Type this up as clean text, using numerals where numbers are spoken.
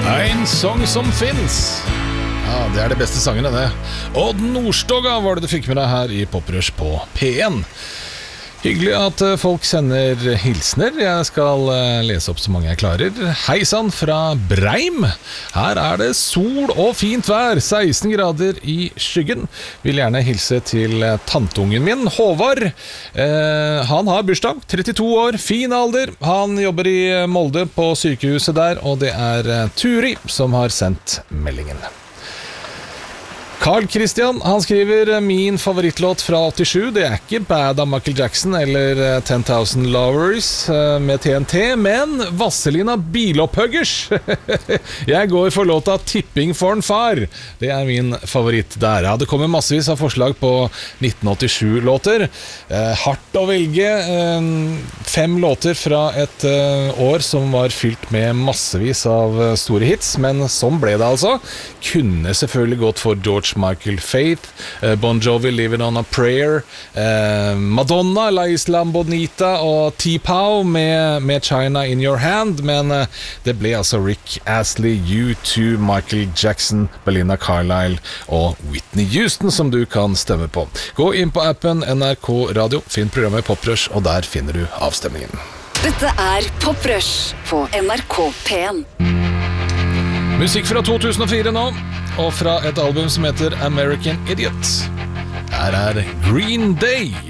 En sång som finnes. Ja, det er det beste sangen det. Odd Nordstoga var det du fikk med deg her i Poprush på P1. Hyggelig at folk sender hilsner. Jeg skal lese opp så mange jeg klarer. Hei sann fra Breim. Her er det sol og fint vær, 16 grader i skyggen. Vil gjerne hilse til tantungen min, Håvard. Han har bursdag, 32 år, fin alder. Han jobber i Molde på sykehuset der, og det er Turi som har sendt meldingen. Carl Christian, han skriver min favorittlåt fra 87. Det er ikke Bad av Michael Jackson eller 10,000 Lovers med TNT, men Vazelina Bilopphuggers. Jeg går for låta Tipping for en far. Det er min favoritt der. Ja, det kommer massevis av forslag på 1987-låter. Hardt å velge. 5 låter fra et år som var fylt med massevis av store hits, men sånn ble det altså. Kunne selvfølgelig gått for George Michael Faith, Bon Jovi Living on a Prayer, Madonna, La Isla Bonita og T-Pow med China in Your Hand, men det ble altså Rick Astley, U2, Michael Jackson, Belinda Carlisle og Whitney Houston som du kan stemme på. Gå inn på appen NRK Radio, finn programmet Poprush, og der finner du avstemningen. Dette er Poprush på NRK P1. Musikk fra 2004 nå, og fra et album som heter American Idiot. Her er Green Day.